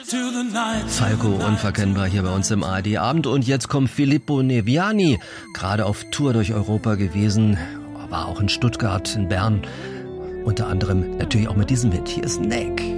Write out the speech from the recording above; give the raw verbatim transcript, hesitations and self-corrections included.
Falco unverkennbar hier bei uns im A R D-Abend. Und jetzt kommt Filippo Neviani, gerade auf Tour durch Europa gewesen, war auch in Stuttgart, in Bern, unter anderem natürlich auch mit diesem Hit. Hier ist Neck.